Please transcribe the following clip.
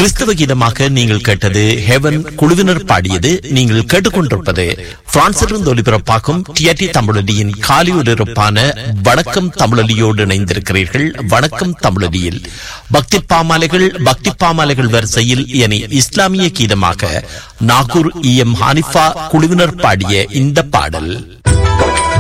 கிறிஸ்தவ கீதமாக நீங்கள் கேட்டது ஹெவன் குழுவினர் பாடியது. நீங்கள் கேட்டுக்கொண்டிருப்பது பிரான்சிலிருந்து ஒலிபரப்பாகும் டிஆர்டி தமிழொலியின் காலை ஒலிபரப்பான வணக்கம் தமிழொலியோடு இணைந்திருக்கிறீர்கள். வணக்கம் தமிழொலியில் பக்தி பாமாலைகள் வரிசையில் இனி இஸ்லாமிய கீதமாக நாகூர் EM ஹானிஃபா குழுவினர் பாடிய இந்த பாடல்.